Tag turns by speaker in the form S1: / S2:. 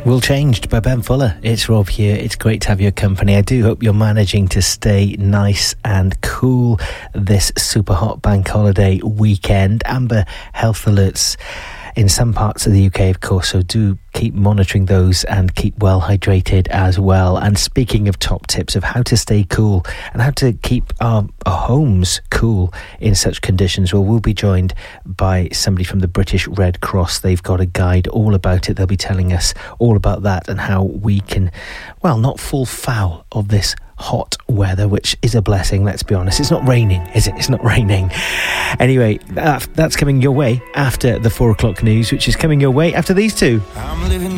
S1: World Changed by Ben Fuller. It's Rob here. It's great to have your company. I do hope you're managing to stay nice and cool this super hot bank holiday weekend. Amber health alerts in some parts of the UK, of course, so do keep monitoring those and keep well hydrated as well. And speaking of top tips of how to stay cool and how to keep our homes cool in such conditions, well, we'll be joined by somebody from the British Red Cross. They've got a guide all about it. They'll be telling us all about that and how we can, well, not fall foul of this hot weather, which is a blessing, let's be honest. It's not raining, is it? It's not raining. Anyway, that's coming your way after the 4 o'clock news, which is coming your way after these two. I'm living